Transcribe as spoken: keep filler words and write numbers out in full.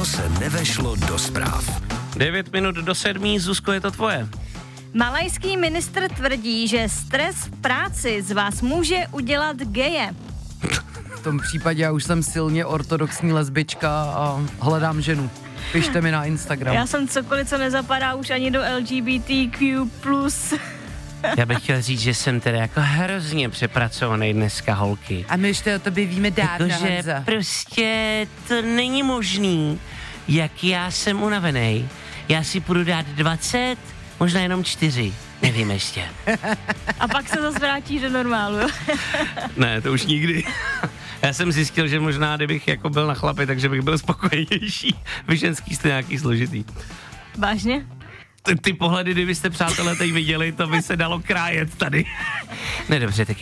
co se nevešlo do zpráv. Devět minut do sedmí, Zuzko, je to tvoje. Malajský ministr tvrdí, že stres v práci z vás může udělat geje. V tom případě já už jsem silně ortodoxní lesbička a hledám ženu. Pište mi na Instagram. Já jsem cokoliv, co nezapadá už ani do L G B T Q plus. Já bych chtěl říct, že jsem teda jako hrozně přepracovaný dneska, holky. A my ještě o tobě víme dávno, Jakože Honza. prostě to není možný, jak já jsem unavený. Já si půjdu dát dvacet, možná jenom čtyři, nevím ještě. A pak se zase vrátíš do normálu. Ne, to už nikdy. Já jsem zjistil, že možná, kdybych jako byl na chlapi, takže bych byl spokojenější. Vy ženský jste nějaký složitý. Vážně? Ty, ty pohledy, kdybyste přátelé teď viděli, to by se dalo krájet tady. Ne, dobře, tak